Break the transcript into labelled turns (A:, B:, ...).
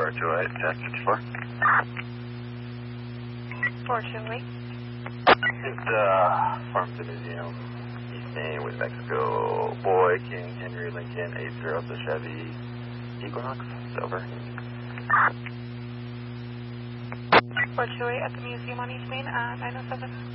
A: 428, 1054.
B: 428.
A: It's Farmington Museum, East Main, West Mexico. Boy King Henry Lincoln 80, the Chevy Equinox, silver.
B: 428 at the museum on East Main, 907.